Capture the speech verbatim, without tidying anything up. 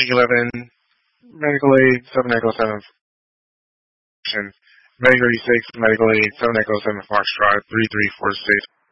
eleven, medical aid, seven Echo seven, medical aid six, medical aid seven Echo seven Foxtrot, three three four six.